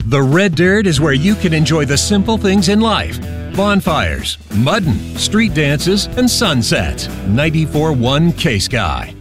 The Red Dirt is where you can enjoy the simple things in life. Bonfires, mudding, street dances, and sunsets. 94.1 K-Sky.